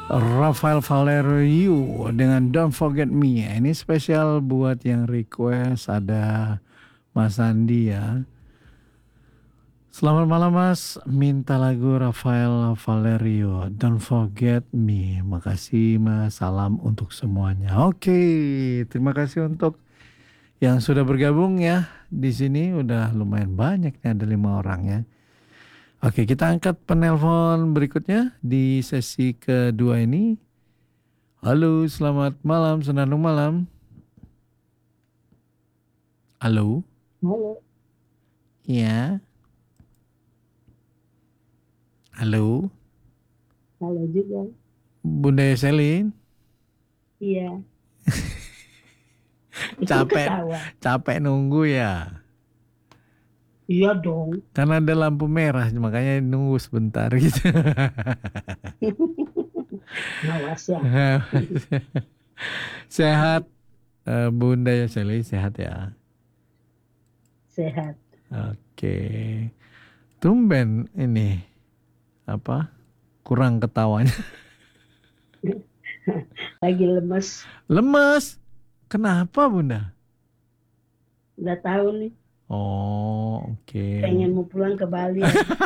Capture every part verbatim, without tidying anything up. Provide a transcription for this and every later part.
Rafael Valerio dengan Don't Forget Me. Ini spesial buat yang request, ada Mas Andi ya. Selamat malam Mas, minta lagu Rafael Valerio, Don't Forget Me. Makasih Mas, salam untuk semuanya. Oke, terima kasih untuk yang sudah bergabung ya. Di sini udah lumayan banyak nih, ada lima orang ya. Oke, kita angkat penelpon berikutnya di sesi kedua ini. Halo, selamat malam, senandung malam. Halo. Halo. Iya. Halo. Halo juga. Bunda Selin. Iya. capek, capek nunggu ya. Iya dong. Karena ada lampu merah, makanya nunggu sebentar gitu. Awas ya. Sehat, uh, Bunda ya Selin, sehat ya. Sehat. Oke. Tumben ini apa? Kurang ketawanya. Lagi lemes. Lemes? Kenapa Bunda? Udah tahu nih. Oh, oke. Okay. Pengen mau pulang ke Bali.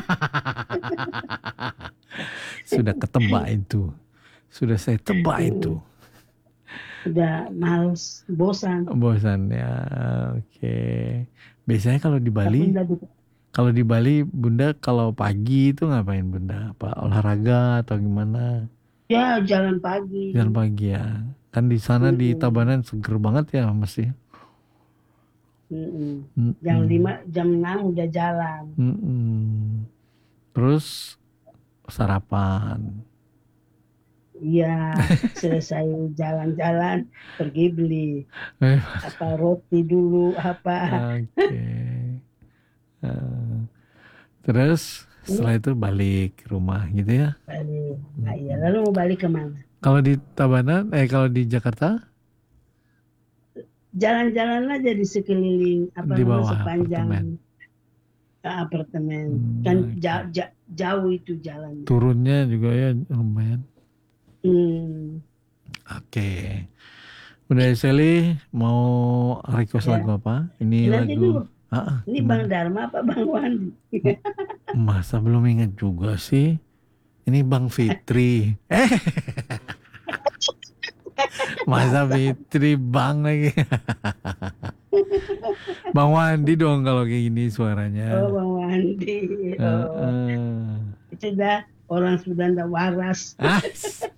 Sudah ketebak itu. Sudah saya tebak hmm. itu. Udah males, bosan. Bosan ya. Oke. Okay. Biasanya kalau di Bali kalau di Bali Bunda kalau pagi itu ngapain Bunda? Apa olahraga atau gimana? Ya, jalan pagi. Jalan pagi ya. Kan di sana hmm. di Tabanan seger banget ya masih. Mm-mm. Mm-mm. Jam lima, jam enam udah jalan. Mm-mm. Terus sarapan. Iya, selesai jalan-jalan pergi beli apa roti dulu apa. Oke. Okay. Uh, terus setelah itu balik ke rumah gitu ya? Balik. Nah, iya, lalu mau balik kemana? Kalau di Tabanan, eh kalau di Jakarta? Jalan-jalan aja di sekeliling apa di namanya bawah sepanjang apartemen, apartemen. Hmm, kan okay. jauh, jauh, jauh itu jalannya. Turunnya juga ya lumayan. Hmm. Oke. Okay. Bunda Sally mau request ya. Lagu apa? Ini Nanti lagu. Dulu. Ah, ini gimana? Bang Dharma apa Bang Wandi? Masa belum ingat juga sih? Ini Bang Fitri. Eh. Masa Fitri Bang lagi. Bang Wandi dong kalau kayak gini suaranya. Oh Bang Wandi. Oh. Uh, uh. Itu dah orang sudah ndak waras. waras.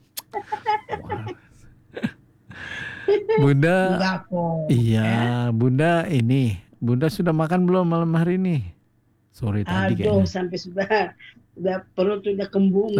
Bunda. Enggak kok. Iya, eh? Bunda ini. Bunda sudah makan belum malam hari ini? Sore tadi kayaknya. Aduh, sampai sudah udah perut udah kembung.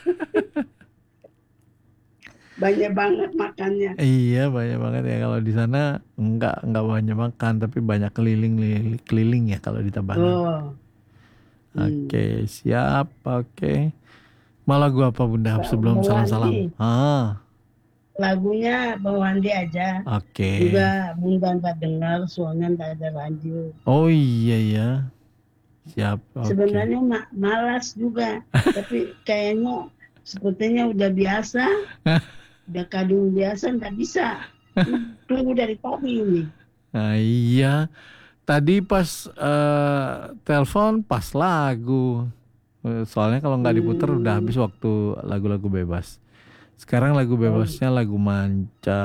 Banyak banget makannya. Iya, banyak banget ya. Kalau di sana enggak enggak banyak makan, tapi banyak keliling keliling ya kalau di Tabanan. Oh. Oke, okay, hmm. siap. Oke. Okay. Malah gua apa Bunda Bang, sebelum salam-salam? Ah. Lagunya Bang Wandi aja. Oke. Okay. Juga Bunda tak dengar, soalnya tak ada radio. Oh iya ya. Siap. Okay. Sebenarnya ma- malas juga, tapi kayaknya sepertinya udah biasa. Udah kadung biasa nggak bisa. Tunggu dari pagi ini. Nah, iya. Tadi pas uh, telepon pas lagu. Soalnya kalau nggak diputer hmm. udah habis waktu lagu-lagu bebas. Sekarang lagu bebasnya oh. lagu manca.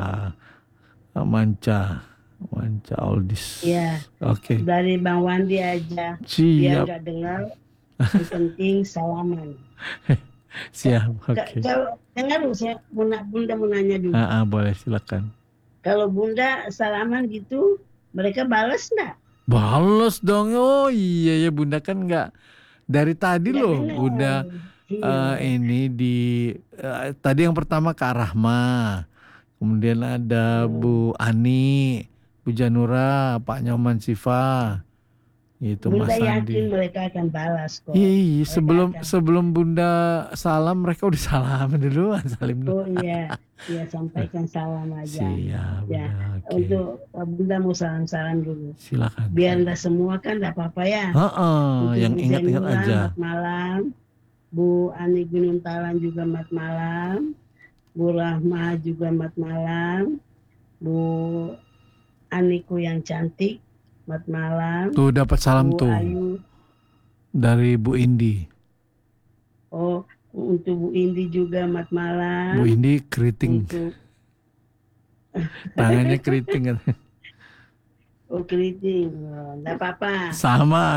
Manca. Manca oldies. Iya. Oke. Okay. Dari Bang Wandi aja. Siap. Biar nggak dengar. Yang penting salaman. Siap, oke. Okay. Kalau dengar saya Bunda, Bunda mau nanya dulu. Ah, ah, boleh silakan. Kalau Bunda salaman gitu, mereka balas nggak? Balas dong, oh iya ya Bunda kan nggak dari tadi ya, loh bener. Bunda iya. uh, ini di uh, tadi yang pertama Kak Rahma, kemudian ada hmm. Bu Ani, Bu Janura, Pak Nyoman Siva. Itu Bunda Mas yakin Andi. Mereka akan balas kok. Iya, sebelum akan... sebelum Bunda salam mereka udah salam duluan, salim dulu. Oh iya, iya sampaikan salam aja. Siap. Ya, okay. Untuk Bunda mau salam-salam dulu. Silakan. Biar enggak semua kan enggak apa-apa ya. Heeh, yang ingat-ingat aja. Malam. Bu Ani Gunung Talang juga mat malam, Bu Rahma juga mat malam, Bu Aniku yang cantik mat malam, Tuh dapat salam Bu tuh Ayu. dari Bu Indi. Oh, untuk Bu Indi juga mat Bu malam. Indi keriting, Untuk tangannya keriting kan. oh keriting, oh, enggak apa-apa. Sama.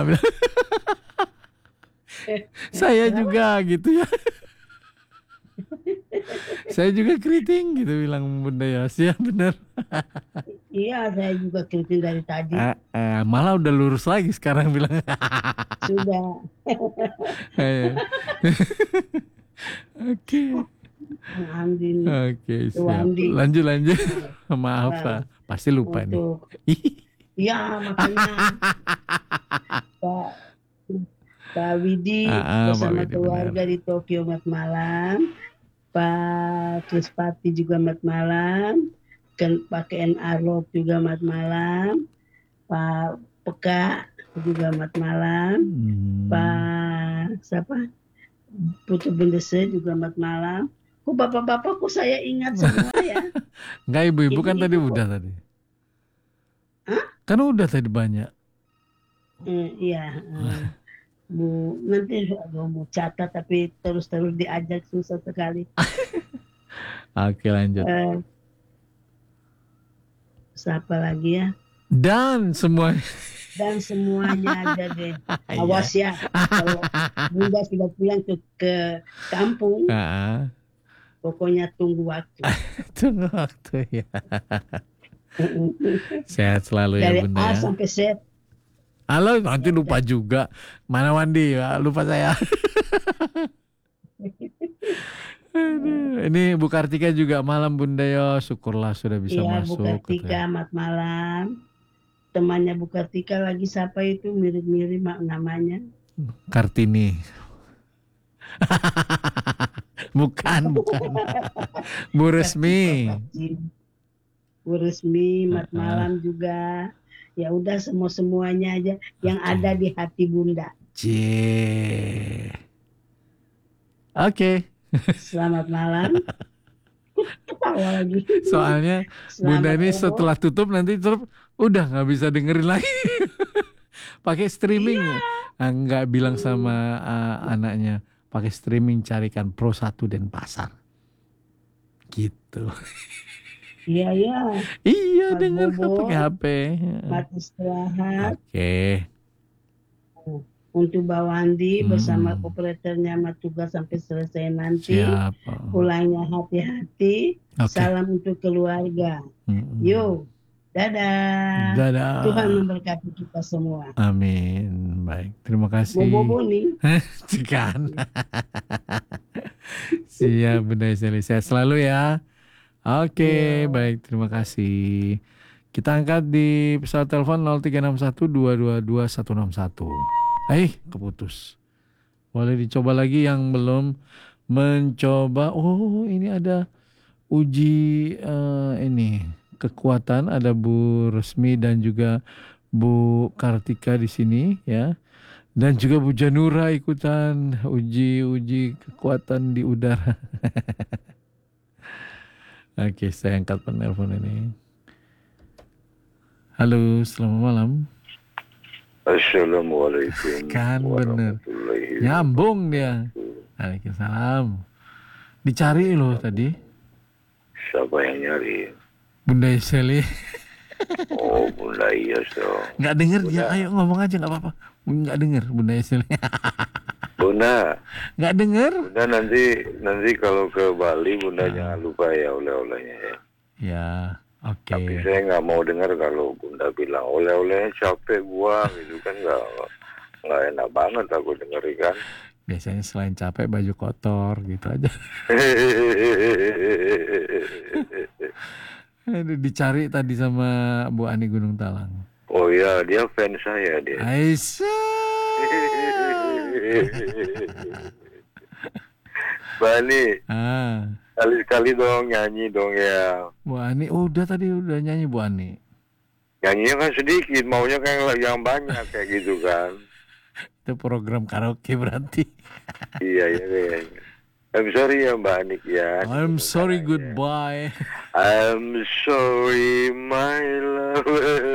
Saya Kenapa? juga gitu ya. Saya juga keriting gitu bilang Bunda Yos. Ya benar. Iya, saya juga keriting dari tadi. Eh, eh, malah udah lurus lagi sekarang bilang. Sudah. Eh. Oke. Andin, Oke, Bu siap. Andi. Lanjut lanjut. Maaf Nah, Pak, pasti lupa nih. untuk ya makanya Pak Pak Widi Ah, ah, Pak bersama Widi, keluarga benar. di Tokyo mat malam, Pak Krispati juga mat malam, Ken, Pak Ken Arlof juga mat malam, Pak Peka juga mat malam, Hmm. Pak siapa Putu Bendese juga mat malam. Kok bapak-bapak kok saya ingat semua ya? Enggak, ibu-ibu kan tadi Ibu-ibu kok. udah tadi. Hah? Kan udah tadi banyak. Eh, iya, eh, Bu nanti aduh, Bu catat tapi terus-terus diajak susah sekali. Oke, lanjut. Eh, siapa lagi ya? Dan semua. Dan semuanya aja deh. Iya. Awas ya, kalau Bunda sudah pulang ke, ke kampung, Ah, pokoknya tunggu waktu. tunggu waktu ya. Sehat selalu ya Dari Bunda A ya. sampai Z. Halo, nanti lupa juga. Mana Wandi? Ya, lupa saya. Aduh, ini Bu Kartika juga malam Bunda Yo. Syukurlah sudah bisa Iya, Bu masuk. Kartika, katanya. mat malam. Temannya Bu Kartika lagi siapa itu mirip-mirip mak namanya. Kartini. Bukan, bukan. Bu Resmi. Bu Resmi, mat Uh-uh. malam juga. Ya udah semua semuanya aja yang Oke. ada di hati Bunda. Cie. Oke. Selamat malam. Ketawa lagi. Soalnya Bunda Selamat ini bobo. setelah tutup nanti tutup udah nggak bisa dengerin lagi. Pakai streaming. Ah, nggak bilang sama uh, anaknya pakai streaming, carikan Pro satu Denpasar. Gitu. Iya, iya. Iya, Mas denger Bobo, pakai H P. mat istirahat. Oke. Untuk Mbak Wandi Hmm. bersama operatornya mat tugas sampai selesai nanti. Siap. Pulangnya hati-hati. Oke. Salam untuk keluarga. Mm-mm. Yo, dadah. Dadah. Tuhan memberkati kita semua. Amin. Baik, terima kasih. Bobo nih. Cikan. Siap Bunda Seli, sehat selalu ya. Oke, Iya. baik, terima kasih. Kita angkat di pesawat telepon nol tiga enam satu dua dua dua satu enam satu. Eh, keputus. Boleh dicoba lagi yang belum mencoba. Oh, ini ada uji eh, ini kekuatan, ada Bu Resmi dan juga Bu Kartika di sini ya. Dan juga Bu Janura ikutan uji-uji kekuatan di udara. Oke, saya angkat penelpon ini. Halo, selamat malam. Assalamualaikum Kan bener. warahmatullahi Nyambung dia. Waalaikumsalam. Dicari loh tadi. Siapa yang nyari? Bunda Seli. Oh, Bunda Iyas dong. Nggak denger dia. Bunda. Ayo ngomong aja nggak apa-apa. Nggak denger Bunda Seli. Bunda, Nggak denger. Bunda nanti nanti kalau ke Bali Bunda jangan lupa ya oleh-olehnya ya. Ya, oke. Tapi saya nggak mau dengar kalau Bunda bilang oleh-olehnya capek gua gitu kan nggak nggak enak banget aku denger kan. Biasanya selain capek baju kotor gitu aja. Aduh, dicari tadi sama Bu Ani Gunung Talang. Oh ya, dia fans saya dia. Aisyah. Bani, Ah, sekali-sekali dong nyanyi dong ya. Bu Ani udah tadi udah nyanyi Bu Ani. Nyanyinya kan sedikit, maunya kan yang banyak kayak gitu kan. Itu program karaoke berarti. Iya ya kayaknya. I'm sorry ya Mbak Anik ya. I'm sorry, goodbye. I'm sorry my love.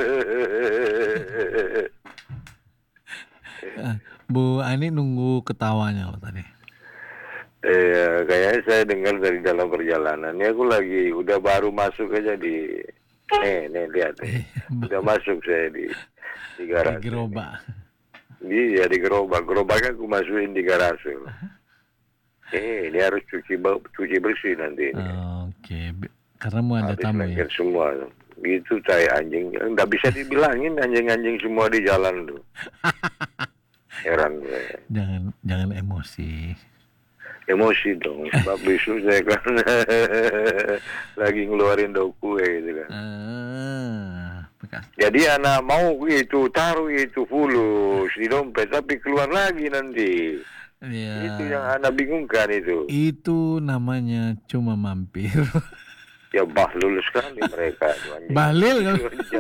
Bu Ani nunggu ketawanya loh tadi. Iya, kayaknya saya dengar dari dalam perjalanan. Ini aku lagi udah baru masuk aja di nih, nih lihat nih. Udah masuk saya di di garasi. Di gerobak. Iya, di gerobak. Gerobaknya aku masukin di garasi. Eh, ini harus cuci cuci bersih nanti. Oh, oke, okay. Karena mau ada habis tamu ya. Semua gitu saya anjing. Nggak bisa dibilangin anjing-anjing semua di jalan tuh. Heran gue. Jangan jangan emosi. Emosi dong, sebab besok saya kan lagi ngeluarin doku ya gitu kan. Ah, bekas. Jadi anak mau itu taruh itu fulus di dompet tapi keluar lagi nanti. Ya, itu yang anak bingungkan itu. Itu namanya cuma mampir. Ya bahlul sekali mereka. Bahlil kan?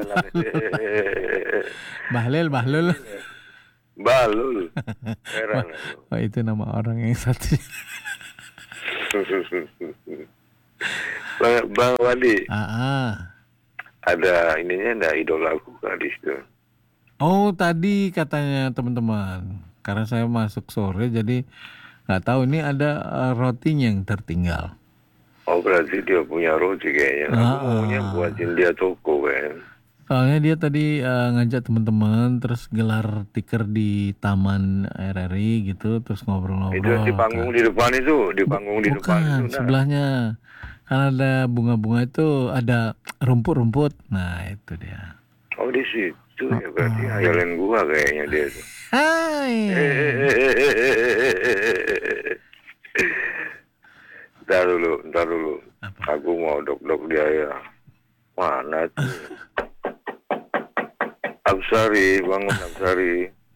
Bahlil, bahlul. Balul. Heran. Oh, itu nama orang yang satu. Bang, Bang Wadi. Ah, ah. Ada ininya enggak idola aku gadis tuh. Oh, tadi katanya teman-teman. Karena saya masuk sore jadi nggak tahu ini ada uh, rotinya yang tertinggal. Oh, berarti dia punya roti kayaknya. Aku Ah, maunya ah. buatin dia toko kan. Soalnya dia tadi uh, ngajak teman-teman terus gelar tikar di Taman R R I gitu terus ngobrol-ngobrol. Itu di panggung kan. di depan itu, di panggung di Bukan, depan itu. Nah. sebelahnya. Karena ada bunga-bunga itu ada rumput-rumput. Nah, itu dia. Oh, di situ ya berarti hayalan gua kayaknya dia tuh. Hai. Ntar dulu, ntar dulu. Apa? Aku mau dok-dok dia ya. Mana tuh? Absari, bangun Absari.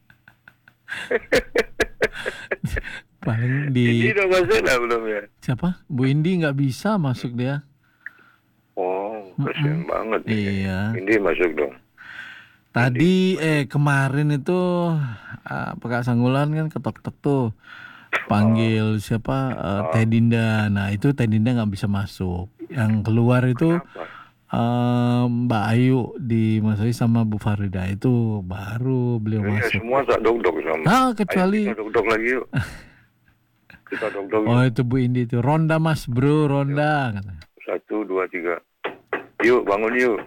Paling di Ini udah masalah belum ya? siapa? Bu Indi nggak bisa masuk dia. Oh, kasihan banget nih. Iya. Ini masuk dong. Tadi eh kemarin itu uh, Pak Sanggulan kan ketok-tok tuh panggil siapa uh, Teh Dinda. Nah itu Teh Dinda nggak bisa masuk. Yang keluar itu uh, Mbak Ayu di Mas sama Bu Farida itu baru beliau Ya, masuk. semua tak dok-dok sama. Ah kecuali Ayo kita dok-dok lagi yuk. Kita dok-dok yuk. oh itu Bu Indi itu ronda Mas Bro ronda katanya. Satu, dua, tiga. Yuk, bangun yuk.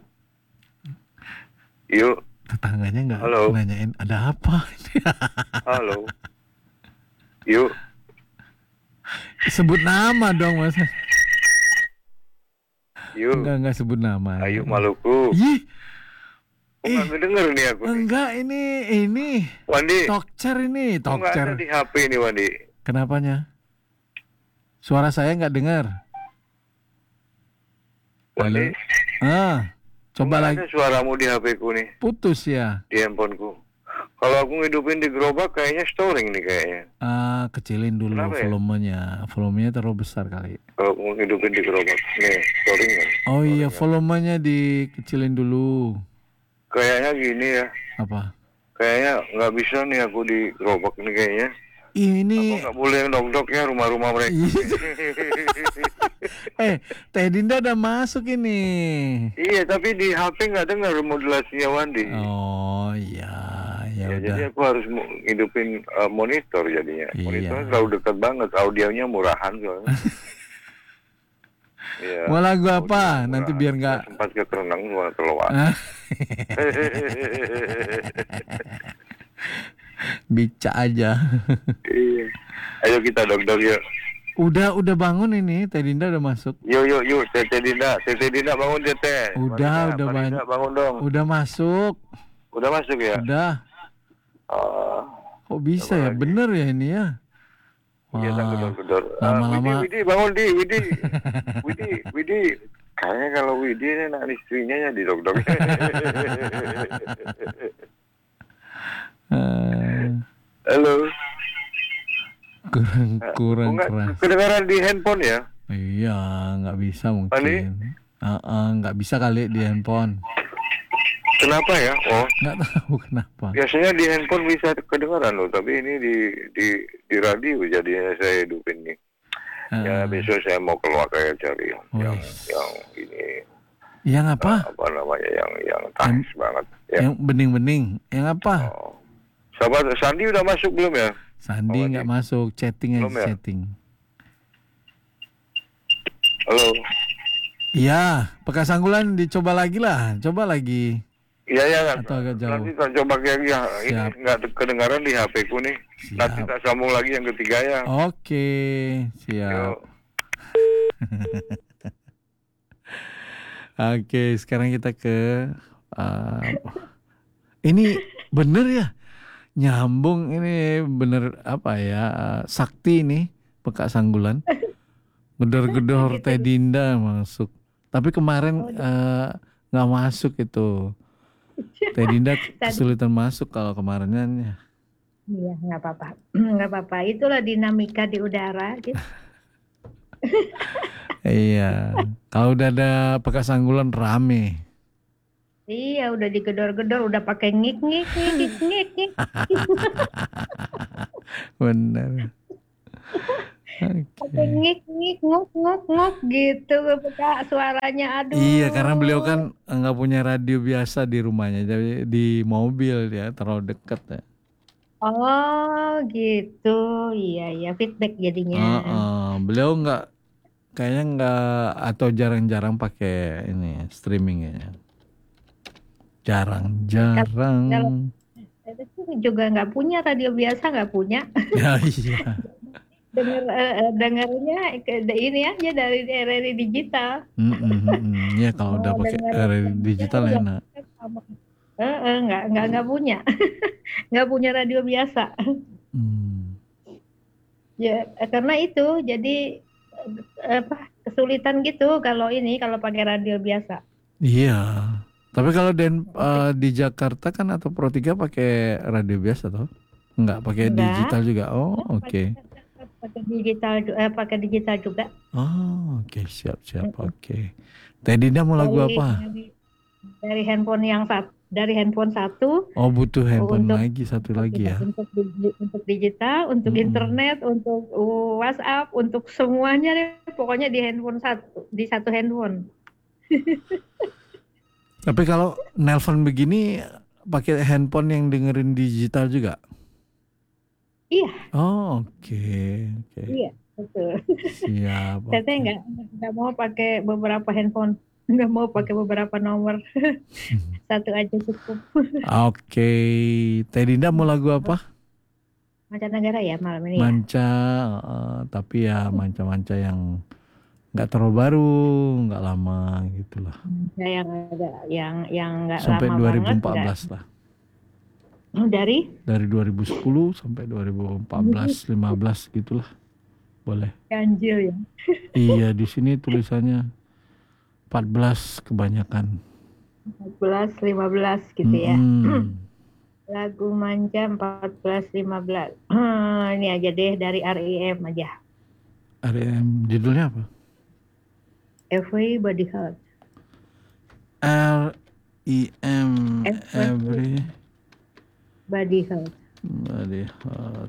Yuk. Tetangganya nggak Halo. nanyain ada apa ini. Halo. Yuk. Sebut nama dong Mas. Yuk. Enggak enggak sebut nama. Ayo Maluku. Ih, Kok nggak denger nih aku nih? enggak ini ini Wandi. Talkcer ini Kok nggak ada Talkcer. di H P nih Wandi? Kenapanya? Suara saya nggak dengar. Wandi. Ah, coba Nggak lagi. ada suaramu di H P ku nih. Putus ya. Di handphoneku. Kalau aku ngidupin di gerobak kayaknya storing nih kayaknya. Ah, kecilin dulu Kenapa ya? volumenya. Volumenya terlalu besar kali. Kalau aku ngidupin di gerobak. Nih, storing kan. Oh iya, volumenya dikecilin dulu. Kayaknya gini ya. Apa? Kayaknya nggak bisa nih aku di gerobak nih kayaknya. Ih, Aku ini nggak boleh dok-dok ya rumah-rumah mereka. eh, Teh Dinda udah masuk ini. Iya, tapi di H P nggak dengar modulasinya Wandi. Oh iya, ya, Ya, udah. jadi aku harus mo- hidupin uh, monitor jadinya. Iya. Monitornya terlalu dekat banget, audionya murahan soalnya. Iya. Mau lagu apa? Audionya Nanti murahan. biar nggak. Nggak sempat ke kerenang semua keluar. Bica aja. Iya. Ayo kita dok-dok yuk. Udah udah bangun ini, Teh Dinda udah masuk. Yuk yuk yuk, Tete Dinda, Tete Dinda bangun Tete. Udah, Marina, udah Marina, banyak. bangun dong. Udah masuk. Udah masuk ya? Udah. Ah, Kok bisa Apa ya? lagi? Bener ya ini ya? iya, tak Wah. gedor-gedor. Ah, Lama-lama. Widi, Widi, bangun di, Widi. Widi, Widi. Kayaknya kalau Widi ini anak istrinya ya di dok-dok. Eh, Halo. kurang kurang Enggak, keras. kedengaran di handphone ya? Iya, nggak bisa Ani? mungkin. Ah, ah, nggak bisa kali di handphone. Kenapa ya? Oh, Nggak tahu kenapa. biasanya di handphone bisa kedengaran loh, tapi ini di di di radio jadinya saya hidupin nih. Ya Ah, besok saya mau keluar kayak cari yang yang, wis. yang ini Yang apa? apa namanya yang yang tanis banget. Ya. Yang bening-bening. Yang apa? Oh. Sahabat Sandi udah masuk belum ya? Sandi Oh, nggak Adi. masuk, chatting Belum aja ya? chatting. Halo. Iya, Pekas Sanggulan dicoba lagi lah, coba lagi. Iya ya, Atau agak jauh? nanti tak coba lagi ya. Ini Siap. nggak kedengaran di H P ku nih. Nanti Siap. tak sambung lagi yang ketiga ya. Oke, siap. Yuk. Oke, sekarang kita ke uh, ini bener ya, nyambung ini bener apa ya, uh, sakti ini Pekas Sanggulan. Gedor-gedor Teh Dinda masuk. Tapi kemarin eh, nggak masuk itu. Teh Dinda kesulitan masuk kalau kemarinnya. Iya, nggak apa-apa. Nggak apa-apa. Itulah dinamika di udara. Gitu. Iya. Kalau udah ada Pekas Sanggulan rame. Iya, udah digedor-gedor, udah pakai ngik-ngik, ngik-ngik, ngik. Bener. Pakai Oke. ngik-ngik, nguk-nguk-nguk gitu. Kak, suaranya aduh. Iya, karena beliau kan nggak punya radio biasa di rumahnya, jadi di mobil dia terlalu dekat ya. Oh, gitu. Iya, iya, feedback jadinya. Heeh. Beliau nggak, kayaknya nggak atau jarang-jarang pakai ini streaming ya. Jarang-jarang. Saya juga nggak punya radio biasa, nggak punya. Ya iya. Dengar eh, dengarnya ke- ini aja dari R R I digital. Mm, mm, mm, mm. Ya kalau udah Mau pakai dengar radio digital radio enak. sama. Eh, eh, nggak nggak nggak punya, nggak punya radio biasa. Hmm. Ya eh, karena itu jadi eh, apa kesulitan gitu kalau ini kalau pakai radio biasa. Iya. Tapi kalau den, eh, di Jakarta kan atau Pro tiga pakai radio biasa toh? Enggak, pakai Enggak. digital juga. Oh, oke. Pakai pakai digital ju- eh, pakai digital juga. Oh, oke, siap-siap. Oke. Teh Dinda mau lagu Dari, apa? dari dari handphone yang satu dari handphone satu Oh, butuh handphone untuk lagi satu lagi ya. untuk di- untuk digital, untuk Mm-mm. internet, untuk uh, WhatsApp, untuk semuanya deh, pokoknya di handphone satu, di satu handphone. Tapi kalau nelpon begini pakai handphone yang dengerin digital juga? Iya, Oh, oke. Oke. iya, betul. Siap. Saya Oke. nggak nggak mau pakai beberapa handphone, nggak mau pakai beberapa nomor, satu aja cukup. Oke. Teh Dinda mau lagu apa? Mancanegara ya malam ini ya. Manca, eh, tapi ya manca-manca yang nggak terlalu baru, nggak lama gitulah. Ya, yang ada yang yang nggak Sampai lama dua ribu banget, empat nggak- belas lah. dari Dari dua ribu sepuluh sampai dua ribu empat belas, lima belas gitulah. Boleh. ganjil ya. Iya, di sini tulisannya empat belas kebanyakan. empat belas, lima belas gitu ya. Mm-mm. Lagu manja empat belas, lima belas. Hmm, ini aja deh dari R I M aja. R E M judulnya apa? Everybody Hurt. R I M Every- Every Body Hurt. Body Heart.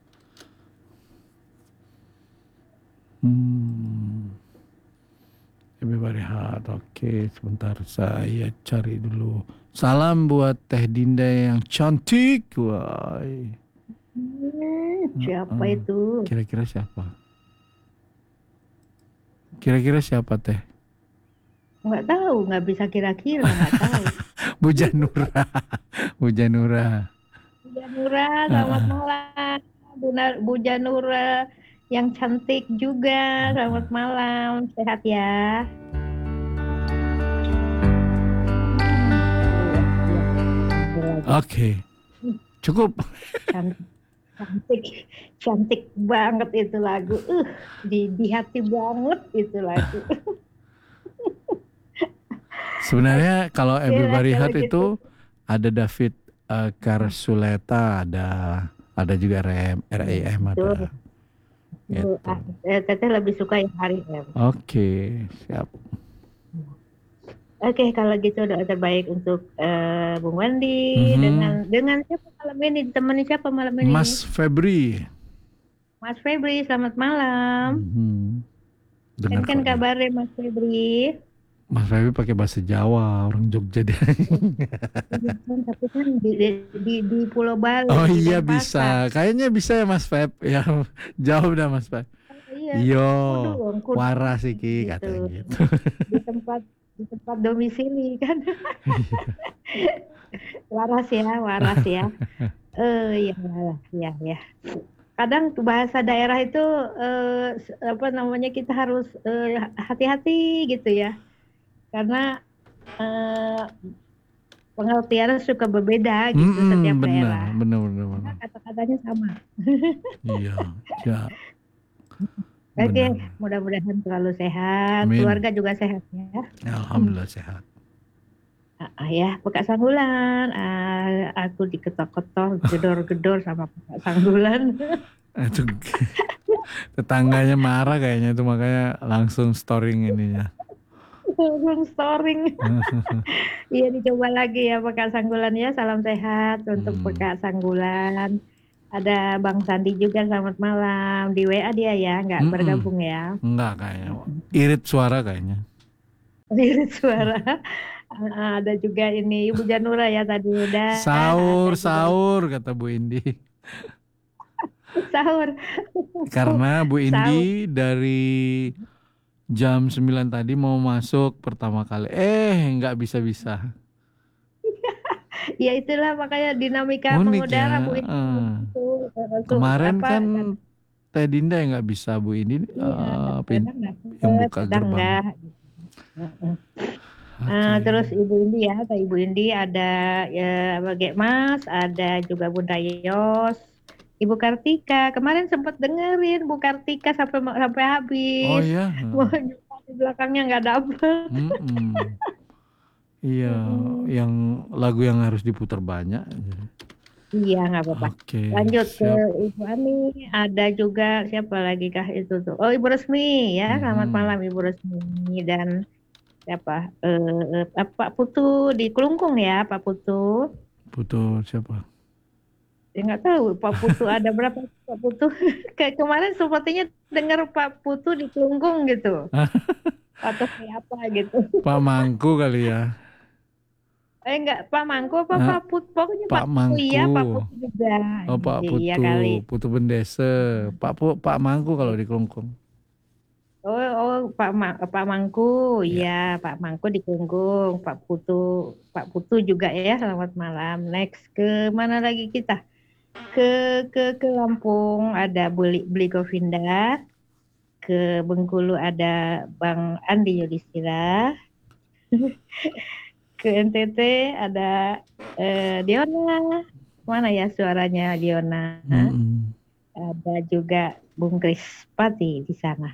Hmm. Everybody Heart. Oke, sebentar saya cari dulu. Salam buat Teh Dinda yang cantik. Wah, Hmm, siapa Mm-mm. itu? kira-kira siapa? Kira-kira siapa Teh? Nggak tahu, nggak bisa kira-kira, nggak tahu. Bu Janura. Bu Janura. Bu Janura, selamat malam. Bu, Na- Bu Janura yang cantik juga, selamat malam. Sehat ya. Oke. Cukup. Cantik, cantik, cantik banget itu lagu. Uh, di, di hati banget itu lagu. Sebenarnya kalau Everybody kalau Heart gitu. itu ada David eh, Karsuleta, ada ada juga R M, R I M ada. Betul. Gitu. Ah, eh, Teteh lebih suka yang hari M. Oke, siap. Oke, kalau gitu doa terbaik untuk eh, Bung Wandi Mhm. dengan dengan siapa malam ini? Ditemani siapa malam ini? Mas Febri. Mas Febri, selamat malam. Mhm. Dengar Kan kan kok dia. kabarnya Mas Febri? Mas Febri pakai bahasa Jawa, orang Jogja dia. Iya kan, tapi kan di, di, di, di Pulau Bali, Oh di iya Denpasar. bisa, kayaknya bisa ya Mas Feb. Ya jauh dah Mas Feb. Oh, iya, Iyo, kudu dong, kudu waras iki gitu. katanya gitu. Di tempat di tempat domisili kan. Waras ya, waras ya. Eh ya, ya, ya. Kadang bahasa daerah itu eh, s- apa namanya kita harus eh, hati-hati gitu ya, karena eh, pengertiannya suka berbeda gitu setiap Mm-mm, benar, daerah. benar, benar, Karena benar. kata-katanya sama. Iya, ya, Oke, benar. mudah-mudahan selalu sehat, Amin. keluarga juga sehat ya. Alhamdulillah sehat. Ah, ah, ya, Peka Sanggulan, ah, aku diketok-ketok, gedor-gedor sama Peka Sanggulan. Itu tetangganya marah kayaknya itu makanya langsung storing ininya. Belum storing. Iya, dicoba lagi ya Peka Sanggulan ya. Salam sehat untuk Hmm, Peka Sanggulan. Ada Bang Sandi juga, selamat malam. Di W A dia ya, nggak mm-mm. bergabung ya. Enggak kayaknya. Irit suara kayaknya. Lihat suara. Ah, ada juga ini Ibu Janura ya tadi udah. Sahur, Ada juga sahur kata Bu Indi. sahur. Karena Bu Sahur. Indi dari jam sembilan tadi mau masuk pertama kali. Eh, nggak bisa-bisa. Ya itulah makanya dinamika Unik ya. mengudara Bu ini eh. begitu. Eh, tuh, Kemarin apa kan kan, Teh Dinda yang nggak bisa, Bu Indi iya, eh, pin- kadang nggak yang sempet, buka kadang gerbang. enggak. Heeh. Oke. Ah, terus Ibu Indi ya, atau Ibu Indi ada ya Bagi Mas, ada juga Bunda Yos, Ibu Kartika. Kemarin sempat dengerin Bu Kartika sampai sampai Oh habis. ya. Mau nyoba di belakangnya nggak dapet. Mm-mm. Iya, Mm-mm. yang lagu yang harus diputar banyak. Iya, nggak apa-apa. Oke, Lanjut ke siap. Ibu Ani. Ada juga siapa lagi kah itu tuh? Oh, Ibu Resmi ya. Selamat Mhm. malam Ibu Resmi dan siapa? Eh, eh, Pak Putu di Kelungkung ya, Pak Putu. Putu siapa? Ya nggak tahu Pak Putu ada berapa Pak Putu. Kayak kemarin sepertinya dengar Pak Putu di Kelungkung gitu. Atau kayak apa gitu. Pak Mangku kali ya. Eh enggak, Pak Mangku apa Ah, Pak Putu? Pokoknya Pak Pak Putu iya, Pak Mangku. Putu juga. Oh, Pak Iya Putu, kali. Putu Bendese. Pak Pu, Pak Mangku kalau di Kelungkung. Oh, oh Pak Ma, Pak Mangku, Ya. iya Pak Mangku di Kelungkung, Pak Putu, Pak Putu juga ya. Selamat malam. Next ke mana lagi kita? Ke ke ke Lampung ada Beli Beli Govinda, ke Bengkulu ada Bang Andi Yudhistira, ke N T T ada eh, Diona. Mana ya suaranya Diona? Mm-mm. Ada juga Bung Krispati di sana.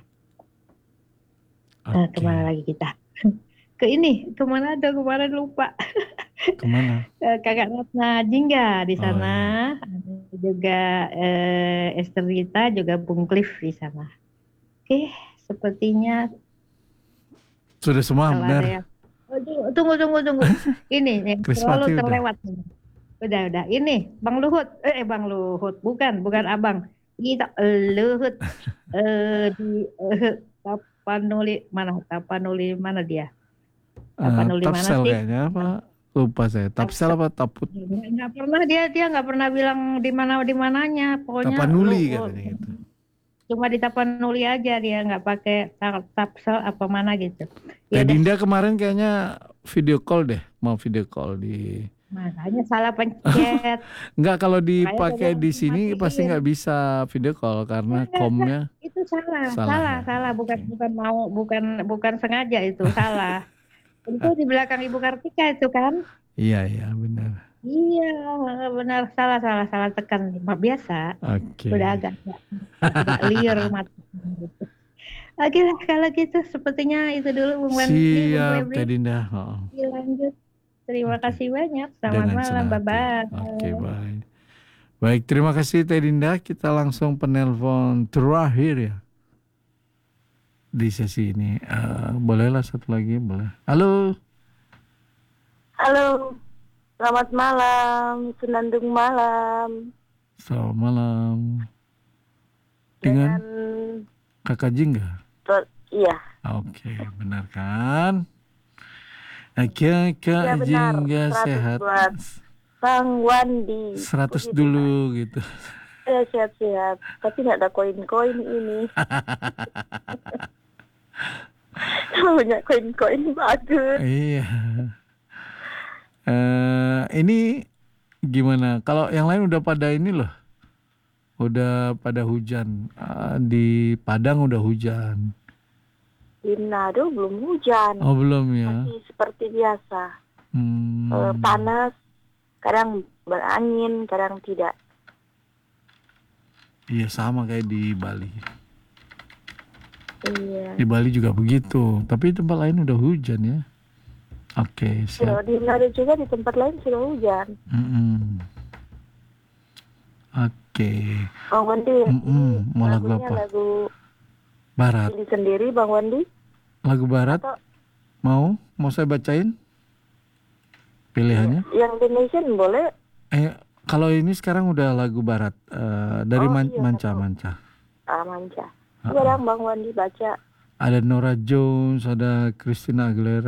Nah, Oke. kemana lagi kita? Ke ini, kemana ada kemarin lupa. Kemana? Eh, Kakak Ratna Jingga di Oh sana, iya. ada juga eh, Esther Rita, juga Bung Cliff di sana. Oke, sepertinya Sudah semua kalau benar. ada yang oh, tunggu tunggu tunggu, ini yang Krispati selalu udah. terlewat. Udah udah, ini Bang Luhut, eh Bang Luhut, bukan bukan Abang, kita eh, Luhut eh, di eh, Tapanuli mana? Tapanuli mana dia? Eh, Tapanuli mana Tapsel sih? kayaknya apa? Lupa saya. Tapsel apa Taput? Nggak nggak pernah dia dia nggak pernah bilang di mana di mananya, pokoknya Tapanuli lu, katanya gitu. cuma di Tapanuli aja, dia nggak pakai ta- Tapsel apa mana gitu. Teh Ya udah, Dinda kemarin kayaknya video call deh, mau video call di. makanya salah pencet. Enggak, kalau Makanya saya dipakai bilang di sini pasti matiin. nggak bisa video call karena Enggak, enggak. komnya Itu salah, salah salah, ya. salah, bukan Oke. bukan mau, bukan bukan sengaja itu salah. Itu di belakang Ibu Kartika itu kan? Iya iya benar. Iya, benar, salah, salah, salah tekan. Ma- Biasa, Oke. udah agak agak, agak liar mata. Gitu. Oke lah, kalau gitu sepertinya itu dulu Bung Wandi, Bung Siap Febri. Teh Dinda. Oh, Lanjut. Terima oke. kasih banyak. Selamat Dengan malam, senang hati. bye-bye. Oke, bye. Baik, terima kasih Teh Dinda. Kita langsung penelpon terakhir ya di sesi ini. Eh, bolehlah satu lagi, boleh. Halo. Halo, selamat malam, senandung malam. Selamat malam. Dengan, Dengan Kakak Jingga? to- iya, Oke, benar kan? Oke, iya Kak benar. Jingga seratus sehat. buat Bang Wandi. seratus Begitu, dulu gitu. Pak. Saya sehat-sehat, tapi nggak ada koin-koin ini. Kalau banyak koin-koin bagus. Iya. Eh, ini gimana? Kalau yang lain udah pada ini loh, udah pada hujan. Ah, di Padang udah hujan. Di Manado belum hujan, Oh belum ya? masih seperti biasa. Hmm, Eh, panas, kadang berangin, kadang tidak. iya sama kayak di Bali. Iya. Di Bali juga begitu. Tapi tempat lain udah hujan ya. Oke, Kalau siap. di Manado juga di tempat lain sudah hujan. Mm-mm. Oke. Bang Wandi, Mm-mm. Mau lagu lagunya apa? lagu Barat. pilih sendiri, Bang Wandi? Lagu barat Atau mau? Mau saya bacain pilihannya? yang Indonesian boleh? Eh, kalau ini sekarang udah lagu barat eh, dari Oh, Man- iya, Manca betul. Manca. Ah, Manca. Uh-uh. Sekarang Bang Wandi baca. Ada Norah Jones, ada Christina Aguilera.